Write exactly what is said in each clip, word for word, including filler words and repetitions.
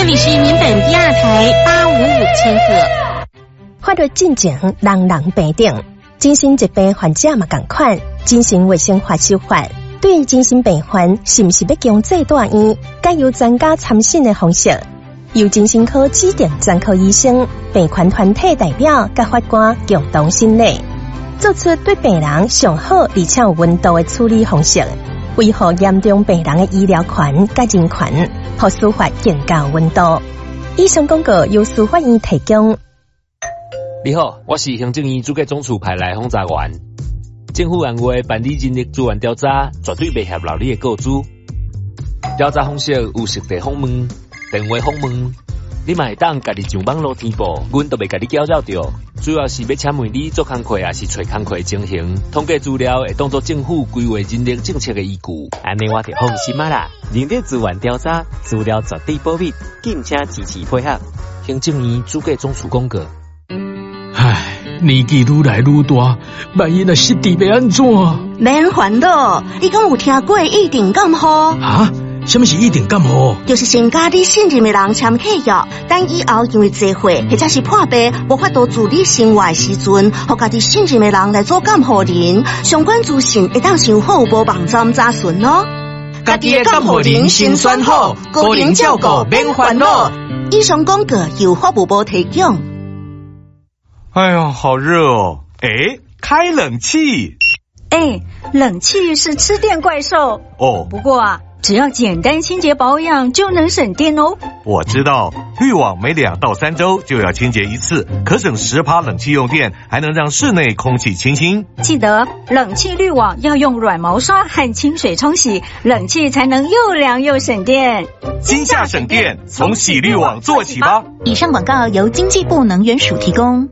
里是民本第二台八五五千赫。 法律进程人人平等，精神疾病患者嘛同款，精神卫生法修法对精神病患是不是要强制住院，该由专家参审的方式，由精神科指定专科医生、病患团体代表甲法官共同审理，做出对病人上好而且有温度的处理方式，维护严重病人的医疗权甲人权，让司法更加有温度。以上广告由司法院提供。 你好，我是行政院主计总处派来访查员。政府按话办理人力资源调查，绝对袂合劳你的告知。调查方式有实地访问、电话访问，你嘛会当家己上网络填报，阮都袂家己搅扰着。主要是要请问你做工课，还是找工课情形，统计资料会当作政府规划人力政策的依据。 安尼我就放心嘛啦。人力资源调查资料绝对保密，敬请支持配合。 行政院主计总处公告。 唉，年纪愈来愈大，万一若失智要安怎？ 免烦恼，你敢有听过一定感冒？ 啊？什么是一定感冒？ 就是先甲你信任的人签契约，等以后因为聚会或者是破病无法度自理生活的时阵，互家己信任的人来做监护人，相关资讯会当想好无网站查询哦。 家己的监护人先选好，个人照顾免烦恼。 以上广告由法务部提供。 哎呀，好热哦！哎，开冷气。 哎，冷气是吃电怪兽哦。 不过啊，只要简单清洁保养就能省电哦。 我知道，滤网每两到三周就要清洁一次，可省十趴冷气用电，还能让室内空气清新。 记得冷气滤网要用软毛刷和清水冲洗，冷气才能又凉又省电。 今夏省电，从洗滤网做起吧。 以上广告由经济部能源署提供。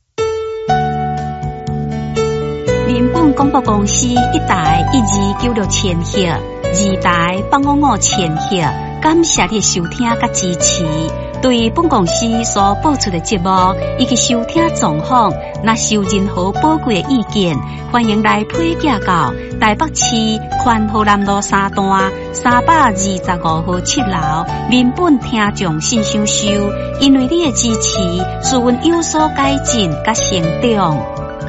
民本广播公司一台一二九六千赫，二台八五五千赫，感谢你收听甲支持。对本公司所播出的节目以及收听状况，若是有任何宝贵的意见，欢迎来推荐到台北市宽和南路三段三百二十五号七楼民本听众信箱收，因为你的支持，使阮有所改进甲成长。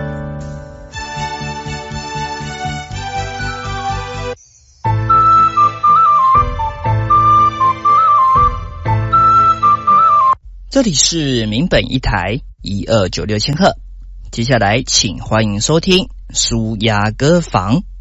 这里是民本一台一二九六千赫，接下来请欢迎收听舒雅歌房。